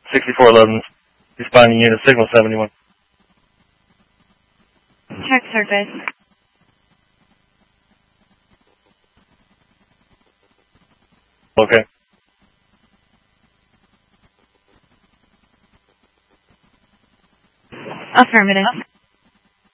6411, responding unit signal 71. Check service. Okay. Affirmative.